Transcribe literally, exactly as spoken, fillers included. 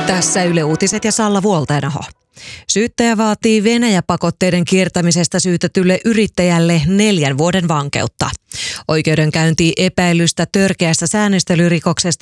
Tässä Yle Uutiset ja Salla Vuolteenaho. Syyttäjä vaatii Venäjä-pakotteiden kiertämisestä syytetylle yrittäjälle neljän vuoden vankeutta. Oikeudenkäynti epäilystä törkeästä säännöstelyrikoksesta